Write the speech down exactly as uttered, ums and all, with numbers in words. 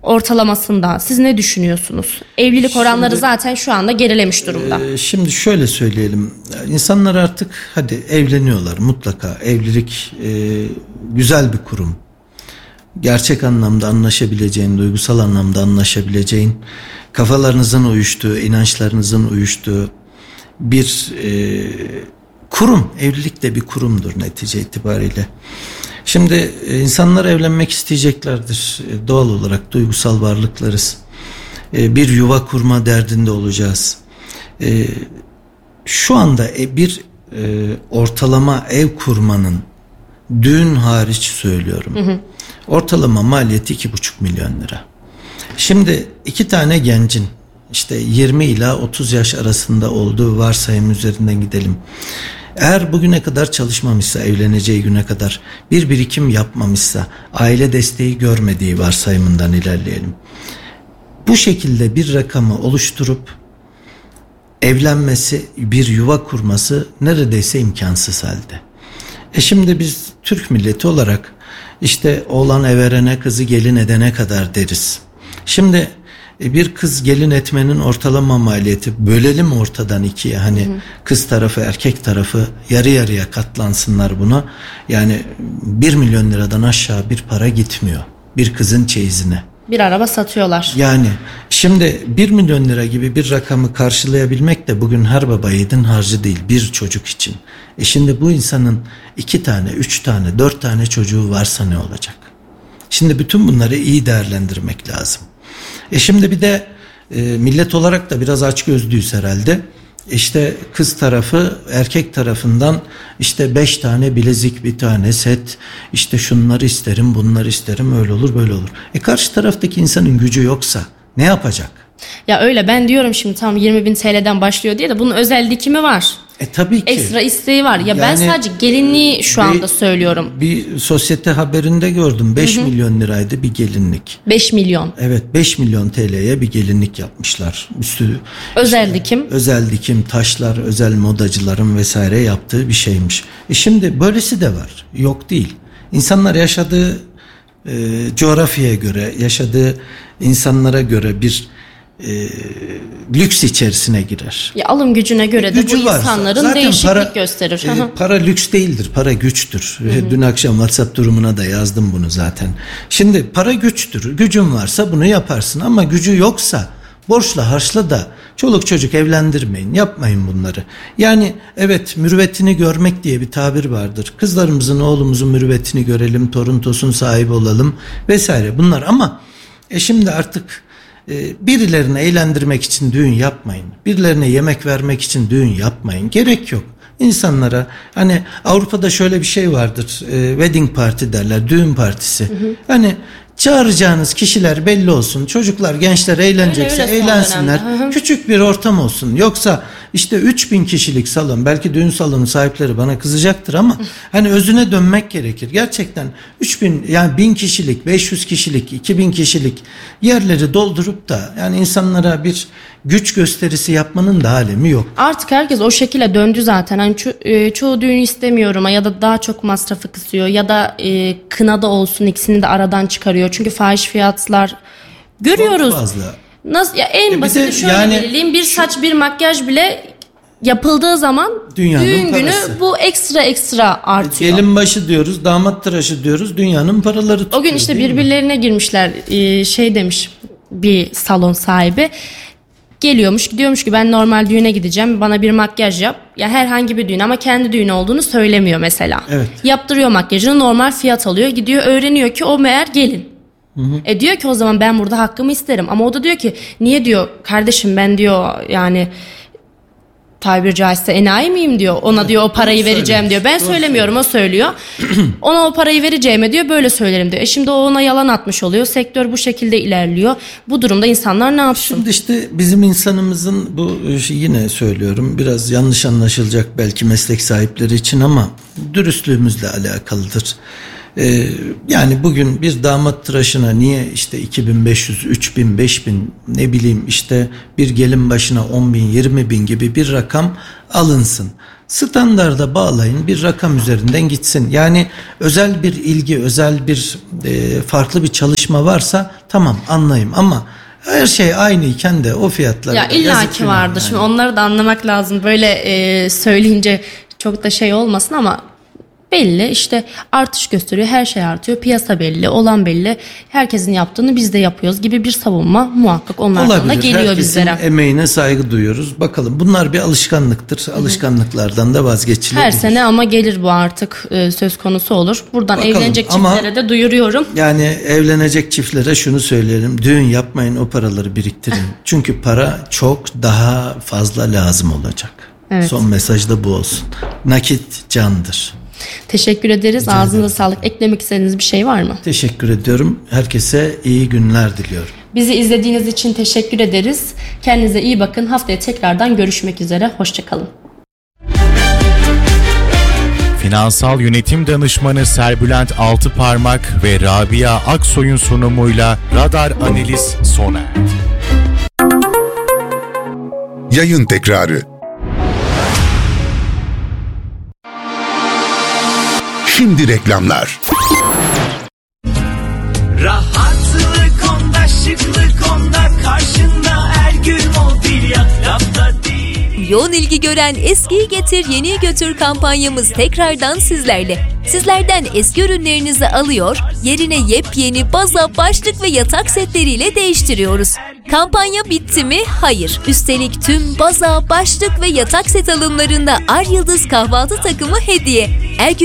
ortalamasında siz ne düşünüyorsunuz? Evlilik şimdi, oranları zaten şu anda gerilemiş durumda. E, şimdi şöyle söyleyelim. İnsanlar artık hadi evleniyorlar mutlaka. Evlilik e, güzel bir kurum. Gerçek anlamda anlaşabileceğin, duygusal anlamda anlaşabileceğin, kafalarınızın uyuştuğu, inançlarınızın uyuştuğu bir e, kurum. Evlilik de bir kurumdur netice itibariyle. Şimdi e, insanlar evlenmek isteyeceklerdir. E, doğal olarak duygusal varlıklarız. E, bir yuva kurma derdinde olacağız. E, şu anda e, bir e, ortalama ev kurmanın, düğün hariç söylüyorum, hı hı, ortalama maliyeti iki buçuk milyon lira. Şimdi iki tane gencin işte yirmi ila otuz yaş arasında olduğu varsayım üzerinden gidelim. Eğer bugüne kadar çalışmamışsa, evleneceği güne kadar bir birikim yapmamışsa, aile desteği görmediği varsayımından ilerleyelim. Bu şekilde bir rakamı oluşturup evlenmesi, bir yuva kurması neredeyse imkansız halde. E şimdi biz Türk milleti olarak işte oğlan everene, kızı gelin edene kadar deriz. Şimdi bir kız gelin etmenin ortalama maliyeti bölelim ortadan ikiye, hani hı hı, kız tarafı erkek tarafı yarı yarıya katlansınlar buna. Yani bir milyon liradan aşağı bir para gitmiyor bir kızın çeyizine. Bir araba satıyorlar. Yani şimdi bir milyon lira gibi bir rakamı karşılayabilmek de bugün her baba yiğidin harcı değil bir çocuk için. E şimdi bu insanın iki tane, üç tane, dört tane çocuğu varsa ne olacak? Şimdi bütün bunları iyi değerlendirmek lazım. E şimdi bir de e, millet olarak da biraz açgözlüyüz herhalde. İşte kız tarafı erkek tarafından işte beş tane bilezik, bir tane set, işte şunları isterim, bunları isterim, öyle olur böyle olur. E karşı taraftaki insanın gücü yoksa ne yapacak? Ya öyle, ben diyorum şimdi tam yirmi bin T L'den başlıyor diye de bunun özel dikimi var. E tabii ki. Ekstra isteği var. Ya yani ben sadece gelinliği şu bir, anda söylüyorum. Bir sosyete haberinde gördüm. beş milyon liraydı bir gelinlik. beş milyon. Evet, beş milyon T L'ye bir gelinlik yapmışlar. Üstü özel işte, dikim. Özel dikim, taşlar, özel modacıların vesaire yaptığı bir şeymiş. E şimdi böylesi de var. Yok değil. İnsanlar yaşadığı e, coğrafyaya göre, yaşadığı insanlara göre bir E, lüks içerisine girer. Ya alım gücüne göre de Gücü bu varsa, insanların değişiklik para, gösterir. E, para lüks değildir, para güçtür. Hı hı. Dün akşam WhatsApp durumuna da yazdım bunu zaten. Şimdi para güçtür. Gücün varsa bunu yaparsın ama gücü yoksa borçla harçla da çoluk çocuk evlendirmeyin, yapmayın bunları. Yani evet, mürüvvetini görmek diye bir tabir vardır. Kızlarımızın, oğlumuzun mürüvvetini görelim, torun tosun sahibi olalım vesaire bunlar ama e şimdi artık birilerini eğlendirmek için düğün yapmayın. Birilerine yemek vermek için düğün yapmayın. Gerek yok. İnsanlara hani Avrupa'da şöyle bir şey vardır. E, wedding party derler. Düğün partisi. Hı hı. Hani çağıracağınız kişiler belli olsun. Çocuklar, gençler eğlenecekse öyle, öyle eğlensinler. Hı hı. Küçük bir ortam olsun. Yoksa işte üç bin kişilik salon, belki düğün salonu sahipleri bana kızacaktır ama hani özüne dönmek gerekir. Gerçekten üç bin, yani bin kişilik, beş yüz kişilik, iki bin kişilik yerleri doldurup da yani insanlara bir güç gösterisi yapmanın da alemi yok. Artık herkes o şekilde döndü zaten. Hani ço- e, çoğu düğün istemiyorum ya da daha çok masrafı kısıyor ya da e, kınada olsun, ikisini de aradan çıkarıyor. Çünkü fahiş fiyatlar görüyoruz. Çok fazla. Nasıl ya, en e basiti şöyle yani, belirleyeyim, bir saç şu, bir makyaj bile yapıldığı zaman dünyanın düğün parası. Günü bu ekstra ekstra artıyor. Gelin başı diyoruz, damat tıraşı diyoruz, dünyanın paraları tutuyor. O gün işte birbirlerine mi? girmişler, ee, şey demiş bir salon sahibi, geliyormuş gidiyormuş ki ben normal düğüne gideceğim, bana bir makyaj yap. Ya herhangi bir düğün ama kendi düğünü olduğunu söylemiyor mesela. Evet. Yaptırıyor makyajını, normal fiyat alıyor, gidiyor öğreniyor ki o meğer gelin. Hı hı. E diyor ki o zaman ben burada hakkımı isterim ama o da diyor ki niye diyor kardeşim, ben diyor yani tabiri caizse enayi miyim diyor, ona evet, diyor o parayı vereceğim diyor, ben doğru söylemiyorum söylüyor. O söylüyor. Ona o parayı vereceğime diyor böyle söylerim diyor. E şimdi o ona yalan atmış oluyor, sektör bu şekilde ilerliyor. Bu durumda insanlar ne yapsın? Şimdi işte bizim insanımızın bu, yine söylüyorum, biraz yanlış anlaşılacak belki meslek sahipleri için ama dürüstlüğümüzle alakalıdır. Ee, yani bugün bir damat tıraşına niye işte iki bin beş yüz, üç bin, beş bin, ne bileyim işte bir gelin başına on bin, yirmi bin gibi bir rakam alınsın. Standarda bağlayın, bir rakam üzerinden gitsin. Yani özel bir ilgi, özel bir e, farklı bir çalışma varsa tamam anlayayım ama her şey aynıyken de o fiyatlara Ya illaki vardır. Yani. Şimdi onları da anlamak lazım. Böyle e, söyleyince çok da şey olmasın ama belli işte artış gösteriyor. Her şey artıyor. Piyasa belli. Olan belli. Herkesin yaptığını biz de yapıyoruz gibi bir savunma muhakkak onlardan Olabilir. da geliyor Herkesin bizlere. Herkesin emeğine saygı duyuyoruz. Bakalım bunlar bir alışkanlıktır. Alışkanlıklardan da vazgeçilebilir. Her sene ama gelir bu artık e, söz konusu olur. Buradan Bakalım. evlenecek ama çiftlere de duyuruyorum. Yani evlenecek çiftlere şunu söyleyelim. Düğün yapmayın, o paraları biriktirin. Çünkü para çok daha fazla lazım olacak. Evet. Son mesaj da bu olsun. Nakit candır. Teşekkür ederiz. Rica Ağzınıza ederim. Sağlık. Eklemek istediğiniz bir şey var mı? Teşekkür ediyorum. Herkese iyi günler diliyorum. Bizi izlediğiniz için teşekkür ederiz. Kendinize iyi bakın. Haftaya tekrardan görüşmek üzere. Hoşçakalın. Finansal Yönetim Danışmanı Serbülent Altıparmak ve Rabia Aksoy'un sunumuyla Radar Analiz sona erdi. Yayın tekrarı. Şimdi reklamlar. Rahatlık onda, şıklık onda, karşında Ergül Mobilya, lafta değil. Yoğun ilgi gören Eskiyi Getir Yeniyi Götür kampanyamız tekrardan sizlerle. Sizlerden eski ürünlerinizi alıyor, yerine yepyeni baza, başlık ve yatak setleriyle değiştiriyoruz. Kampanya bitti mi? Hayır. Üstelik tüm baza, başlık ve yatak set alımlarında Ar Yıldız kahvaltı takımı hediye. Ergül